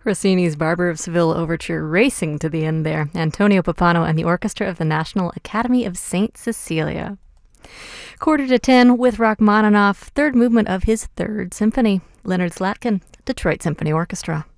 Rossini's Barber of Seville overture racing to the end there. Antonio Pappano and the orchestra of the National Academy of St. Cecilia. 9:45 with Rachmaninoff, third movement of his Third Symphony. Leonard Slatkin, Detroit Symphony Orchestra.